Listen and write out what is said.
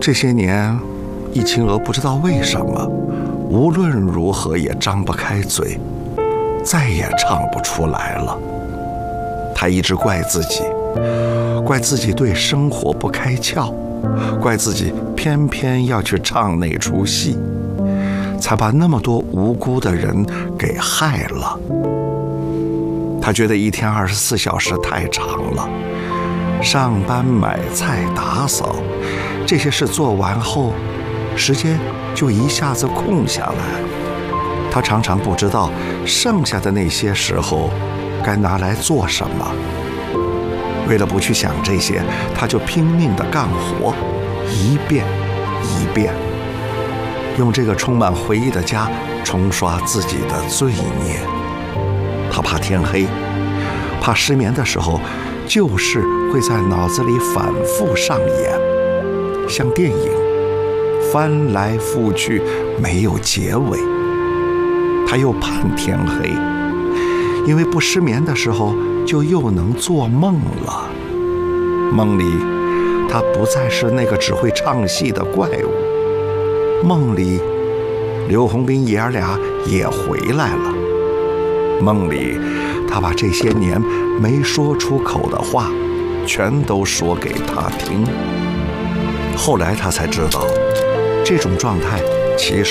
这些年，易清娥不知道为什么，无论如何也张不开嘴，再也唱不出来了。她一直怪自己，怪自己对生活不开窍，怪自己偏偏要去唱那出戏，才把那么多无辜的人给害了。她觉得一天24小时太长了，上班、买菜、打扫这些事做完后，时间就一下子空下来。她常常不知道剩下的那些时候该拿来做什么。为了不去想这些，她就拼命地干活，一遍一遍，用这个充满回忆的家冲刷自己的罪孽。她怕天黑，怕失眠的时候旧事会在脑子里反复上演，像电影翻来覆去没有结尾。她又盼天黑，因为不失眠的时候就又能做梦了。梦里她不再是那个只会唱戏的怪物，梦里刘洪斌爷儿俩也回来了。梦里她把这些年没说出口的话全都说给他听。后来她才知道，这种状态其实